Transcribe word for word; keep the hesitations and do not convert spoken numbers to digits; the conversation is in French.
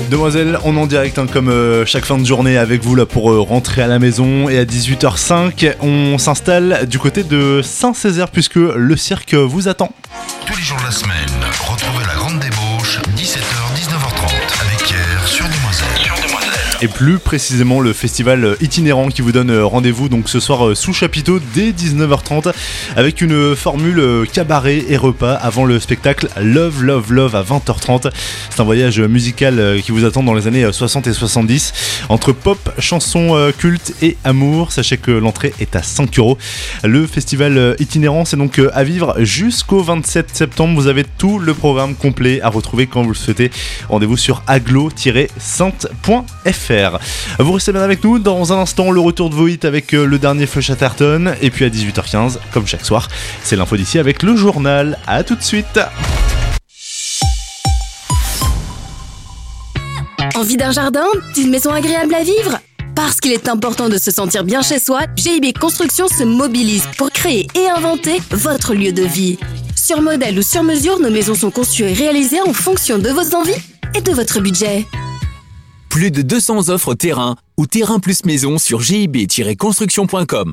Demoiselles, on est en direct hein, comme euh, chaque fin de journée avec vous là pour euh, rentrer à la maison. Et à dix-huit heures cinq, on s'installe du côté de Saint-Césaire puisque le cirque vous attend. Tous les jours de la semaine, retrouvez la grande débauche, dix-sept heures dix-neuf heures trente avec Pierre sur Demoiselles. Sur Demoiselles. Et plus précisément le festival itinérant qui vous donne rendez-vous donc ce soir sous chapiteau dès dix-neuf heures trente avec une formule cabaret et repas avant le spectacle Love Love Love à vingt heures trente. C'est un voyage musical qui vous attend dans les années soixante et soixante-dix entre pop, chansons cultes et amour. Sachez que l'entrée est à cinq euros. Le festival itinérant c'est donc à vivre jusqu'au vingt-sept septembre. Vous avez tout le programme complet à retrouver quand vous le souhaitez. Rendez-vous sur aglo tiret sainte point f r. Vous restez bien avec nous, dans un instant le retour de vos hits avec le dernier Feu Chatterton et puis à dix-huit heures quinze, comme chaque soir, c'est l'info d'ici avec le journal. À tout de suite. Envie d'un jardin, d'une maison agréable à vivre ? Parce qu'il est important de se sentir bien chez soi, G I B Construction se mobilise pour créer et inventer votre lieu de vie. Sur modèle ou sur mesure, nos maisons sont conçues et réalisées en fonction de vos envies et de votre budget. Plus de deux cents offres terrain ou terrain plus maison sur G I B tiret construction point com.